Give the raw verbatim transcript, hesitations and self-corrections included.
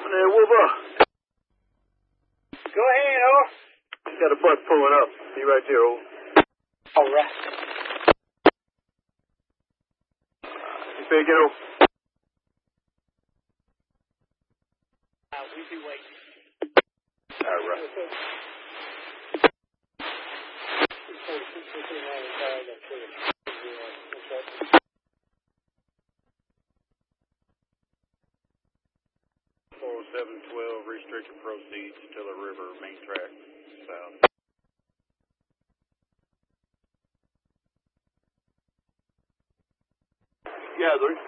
There, Wilbur. Go ahead, O. Got a bus pulling up. Be right there, O. All right. You say again, O? Uh, we be waiting. All right. four seven twelve, restricted proceeds to the river, main track, south. Gathering.